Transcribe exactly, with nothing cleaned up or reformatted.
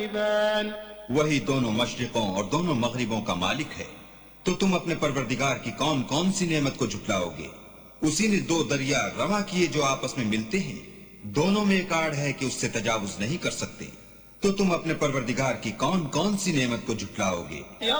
वही दोनों मशरिकों और दोनों मगरिबों का मालिक है, तो तुम अपने परवरदिगार की कौन कौन सी नेमत को झुटलाओगे? उसी ने दो दरिया रवा किए जो आपस में मिलते हैं, दोनों में एक आड़ है कि उससे तजावुज नहीं कर सकते, तो तुम अपने परवरदिगार की कौन कौन सी नेमत को झुटलाओगे?